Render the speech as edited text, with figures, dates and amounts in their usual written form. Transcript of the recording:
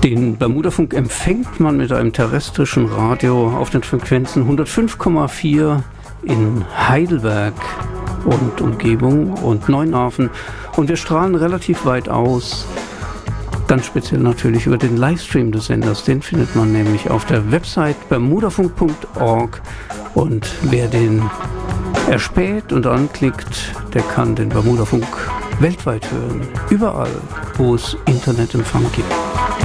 Den Bermudafunk empfängt man mit einem terrestrischen Radio auf den Frequenzen 105,4 in Heidelberg und Umgebung und Neuenhafen. Und wir strahlen relativ weit aus, ganz speziell natürlich über den Livestream des Senders. Den findet man nämlich auf der Website bermudafunk.org. Und wer den erspäht und anklickt, der kann den Bermudafunk weltweit hören. Überall, wo es Internetempfang gibt.